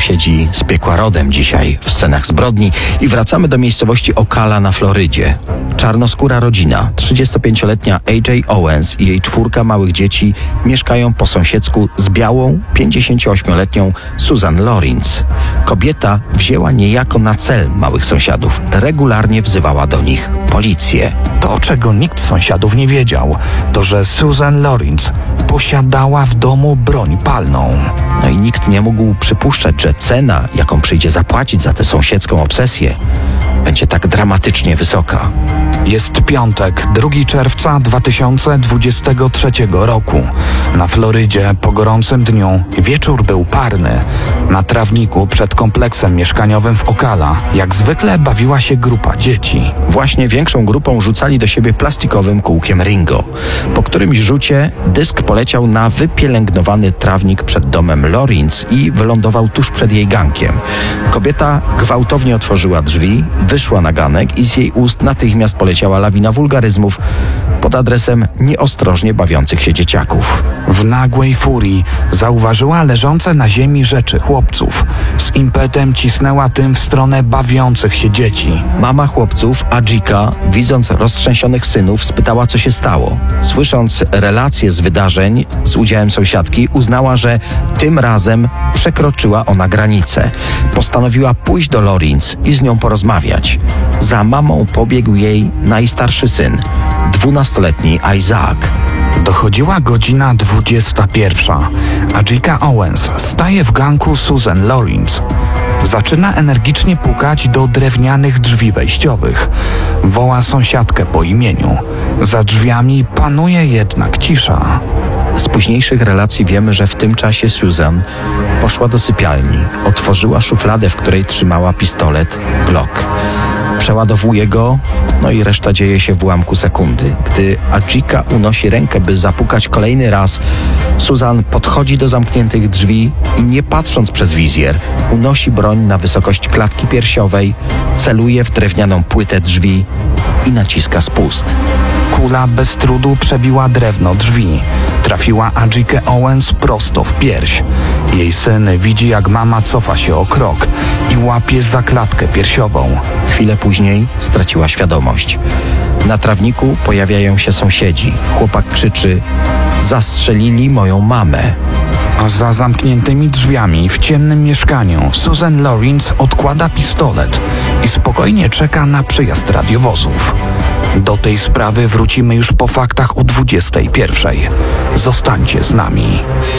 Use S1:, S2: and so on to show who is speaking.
S1: Sąsiedzi z piekła rodem dzisiaj w scenach zbrodni i wracamy do miejscowości Ocala na Florydzie. Czarnoskóra rodzina, 35-letnia AJ Owens i jej 4 małych dzieci mieszkają po sąsiedzku z białą, 58-letnią Susan Lorenz. Kobieta wzięła niejako na cel małych sąsiadów. Regularnie wzywała do nich policję.
S2: To, czego nikt z sąsiadów nie wiedział, to że Susan Lorenz posiadała w domu broń palną.
S1: No i nikt nie mógł przypuszczać, że cena, jaką przyjdzie zapłacić za tę sąsiedzką obsesję, będzie tak dramatycznie wysoka.
S2: Jest piątek, 2 czerwca 2023 roku. Na Florydzie po gorącym dniu wieczór był parny. Na trawniku przed kompleksem mieszkaniowym w Ocala jak zwykle bawiła się grupa dzieci.
S1: Właśnie większą grupą rzucali do siebie plastikowym kółkiem Ringo. Po którymś rzucie dysk poleciał na wypielęgnowany trawnik przed domem Lorenz i wylądował tuż przed jej gankiem. Kobieta gwałtownie otworzyła drzwi, wyszła na ganek i z jej ust natychmiast poleciała lawina wulgaryzmów pod adresem nieostrożnie bawiących się dzieciaków.
S2: W nagłej furii zauważyła leżące na ziemi rzeczy chłopców. Z impetem cisnęła tym w stronę bawiących się dzieci.
S1: Mama chłopców, Adżika, widząc roztrzęsionych synów, spytała, co się stało. Słysząc relacje z wydarzeń z udziałem sąsiadki, uznała, że tym razem przekroczyła ona granicę. Postanowiła pójść do Lorenz i z nią porozmawiać. Za mamą pobiegł jej najstarszy syn, 12-letni Isaac.
S2: Dochodziła godzina 21. Adżika Owens staje w ganku Susan Lorenz. Zaczyna energicznie pukać do drewnianych drzwi wejściowych. Woła sąsiadkę po imieniu. Za drzwiami panuje jednak cisza.
S1: Z późniejszych relacji wiemy, że w tym czasie Susan poszła do sypialni, otworzyła szufladę, w której trzymała pistolet Glock. Przeładowuje go, no i reszta dzieje się w ułamku sekundy. Gdy Adżika unosi rękę, by zapukać kolejny raz, Susan podchodzi do zamkniętych drzwi i nie patrząc przez wizjer, unosi broń na wysokość klatki piersiowej, celuje w drewnianą płytę drzwi i naciska spust.
S2: Kula bez trudu przebiła drewno drzwi. Trafiła Adżykę Owens prosto w pierś. Jej syn widzi, jak mama cofa się o krok i łapie za klatkę piersiową.
S1: Chwilę później straciła świadomość. Na trawniku pojawiają się sąsiedzi. Chłopak krzyczy: zastrzelili moją mamę.
S2: A za zamkniętymi drzwiami w ciemnym mieszkaniu Susan Lorenz odkłada pistolet i spokojnie czeka na przyjazd radiowozów. Do tej sprawy wrócimy już po faktach o 21:00. Zostańcie z nami.